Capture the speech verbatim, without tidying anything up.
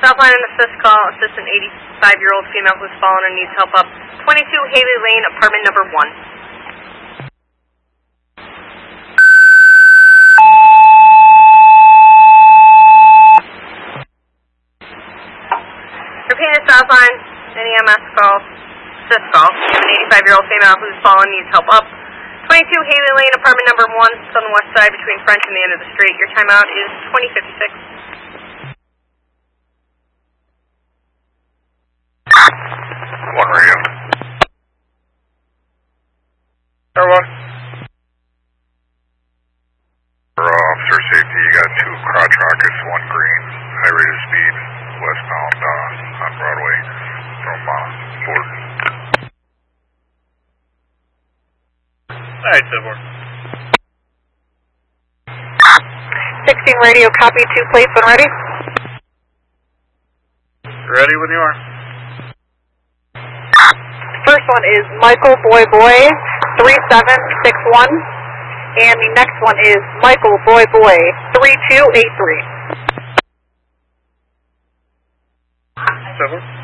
Southline and assist call, assist an eighty-five-year-old female who's fallen and needs help up. twenty-two Haley Lane, apartment number one. Repeated Southline, an E M S call, assist call, an eighty-five-year-old female who's fallen needs help up. twenty-two Haley Lane, apartment number one, it's on the west side between French and the end of the street. Your timeout is twenty fifty-six. One radio. Air one. For uh, officer safety, you got two crotch rockets, one green, high rate of speed, westbound uh, on Broadway from uh, Borden. Alright, Silver. sixteen radio, copy, two plates when ready. Ready when you are. First one is Michael Boy Boy three seven six one, and the next one is Michael Boy Boy three two eight three. Silver.